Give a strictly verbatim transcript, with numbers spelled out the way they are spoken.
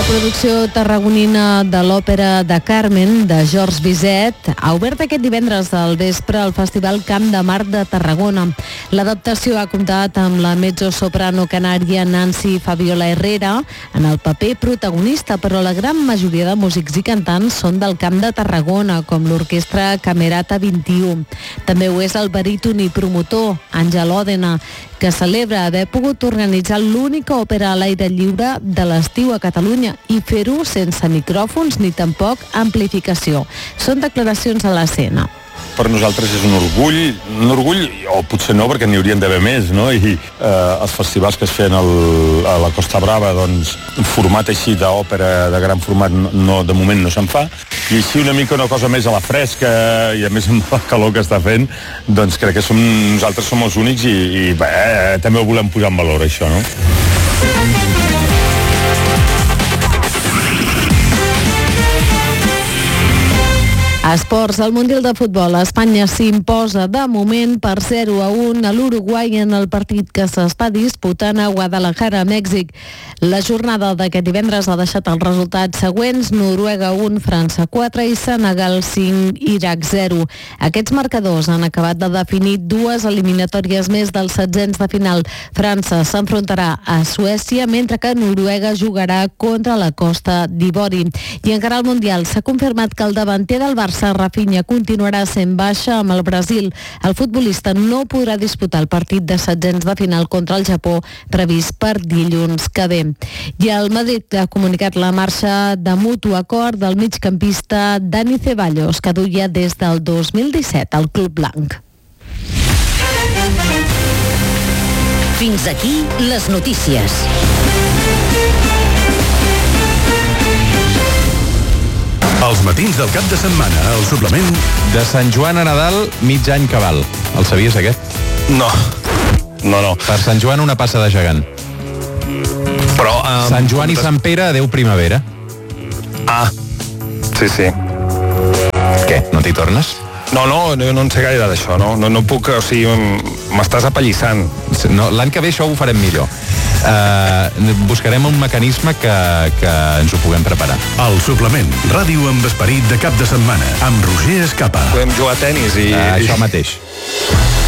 producció tarragonina de l'òpera de Carmen, de Georges Bizet, ha obert aquest divendres al vespre al Festival Camp de Mar de Tarragona. L'adaptació ha comptat amb la mezzosoprano canària Nancy Fabiola Herrera en el paper protagonista, però la gran majoria de músics i cantants són del Camp de Tarragona, com l'orquestra Camerata vint i u. També ho és el baríton i promotor Àngel Òdena, que celebra haver pogut organitzar l'única òpera a l'aire lliure de l'estiu a Catalunya i fer-ho sense micròfons ni tampoc amplificació. Són declaracions a l'escena. Per nosaltres és un orgull, un orgull, o potser no, perquè n'hi haurien d'haver més, no? I eh, els festivals que es feien al, a la Costa Brava, doncs, un format així d'òpera de gran format, no, de moment no se'n fa, i així una mica una cosa més a la fresca, i a més amb la calor que està fent, doncs crec que som, nosaltres som els únics i, i bé, també ho volem posar en valor, això, no? A esports, al Mundial de Futbol, Espanya s'imposa de moment per zero a un a l'Uruguai en el partit que s'està disputant a Guadalajara, Mèxic. La jornada d'aquest divendres ha deixat els resultats següents: Noruega un, França quatre i Senegal cinc, Iraq zero. Aquests marcadors han acabat de definir dues eliminatòries més dels setzents de final. França s'enfrontarà a Suècia, mentre que Noruega jugarà contra la Costa d'Ivori. I encara al Mundial s'ha confirmat que el davanter del Barça, Rafinha, continuarà sent baixa amb el Brasil. El futbolista no podrà disputar el partit de setzents de final contra el Japó previst per dilluns que ve. I el Madrid ha comunicat la marxa de mutu acord del migcampista Dani Ceballos, que duia des del dos mil disset al club blanc. Fins aquí les notícies. Els matins del cap de setmana, el suplement... De Sant Joan a Nadal, mig any cabal. El sabies, aquest? No. No, no. Per Sant Joan, una passa de gegant. Però... Um, Sant Joan i Sant Pere, adeu primavera. Ah, sí, sí. Què, no t'hi tornes? No, no, no, no en sé gaire d'això, no? No, no puc, o sigui, m'estàs apallissant. No, l'any que ve això ho farem millor. Uh, buscarem un mecanisme que, que ens ho puguem preparar. El suplement, ràdio amb esperit de cap de setmana, amb Roger Escapa. Podem jugar a tenis i... Uh, això mateix.